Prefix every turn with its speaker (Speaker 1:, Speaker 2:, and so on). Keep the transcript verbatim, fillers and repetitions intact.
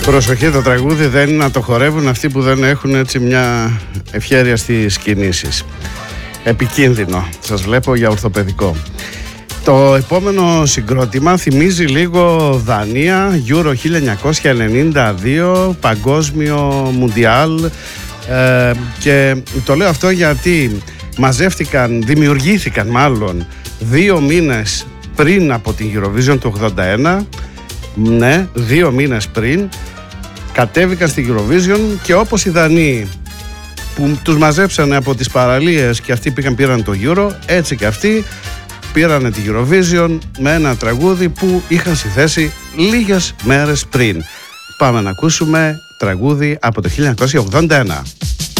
Speaker 1: Προσοχή, το τραγούδι δεν είναι να το χορεύουν αυτοί που δεν έχουν έτσι μια ευχέρεια στις κινήσεις. Επικίνδυνο, σας βλέπω για ορθοπαιδικό. Το επόμενο συγκρότημα θυμίζει λίγο Δανία, Euro χίλια εννιακόσια ενενήντα δύο, παγκόσμιο Μουντιάλ, ε, και το λέω αυτό γιατί μαζεύτηκαν, δημιουργήθηκαν μάλλον δύο μήνες πριν από την Eurovision του ογδόντα ένα. Ναι, δύο μήνες πριν κατέβηκαν στην Eurovision και όπως οι Δανείοι που τους μαζέψανε από τις παραλίες και αυτοί πήγαν πήραν το Euro, έτσι και αυτοί πήρανε τη Eurovision με ένα τραγούδι που είχαν στη θέση λίγες μέρες πριν. Πάμε να ακούσουμε τραγούδι από το χίλια εννιακόσια ογδόντα ένα.